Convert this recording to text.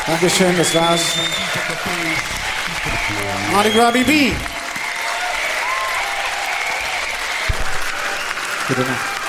Dankeschön, das war's. Mardi Gras BB. Gute Nacht.